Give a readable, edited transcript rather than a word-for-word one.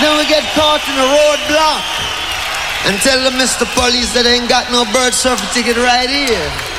Then we get caught in a roadblock and tell the Mr. Police that they ain't got no bird surfer ticket right here.